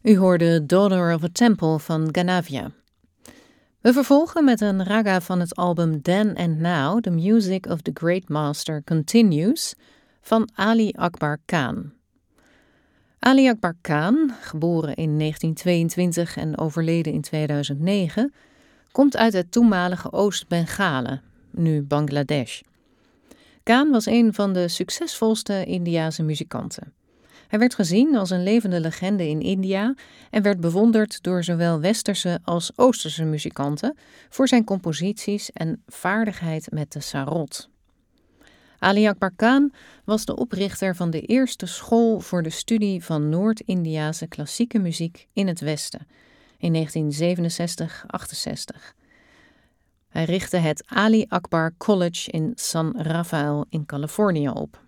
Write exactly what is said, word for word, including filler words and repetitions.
U hoorde Daughter of a Temple van Ganavia. We vervolgen met een raga van het album Then and Now, The Music of the Great Master Continues, van Ali Akbar Khan. Ali Akbar Khan, geboren in negentien tweeëntwintig en overleden in tweeduizend negen, komt uit het toenmalige Oost-Bengalen, nu Bangladesh. Khan was een van de succesvolste Indiase muzikanten. Hij werd gezien als een levende legende in India en werd bewonderd door zowel westerse als oosterse muzikanten voor zijn composities en vaardigheid met de sarod. Ali Akbar Khan was de oprichter van de eerste school voor de studie van Noord-Indiase klassieke muziek in het Westen in negentien zevenenzestig achtenzestig. Hij richtte het Ali Akbar College in San Rafael in Californië op.